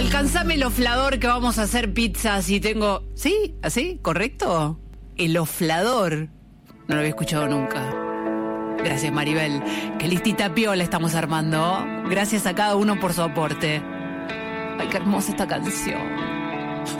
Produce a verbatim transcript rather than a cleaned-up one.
alcanzame el oflador que vamos a hacer pizzas y tengo... ¿Sí? ¿Así? ¿Correcto? El oflador. No lo había escuchado nunca. Gracias, Maribel. Qué listita piola estamos armando. Gracias a cada uno por su aporte. Ay, qué hermosa esta canción.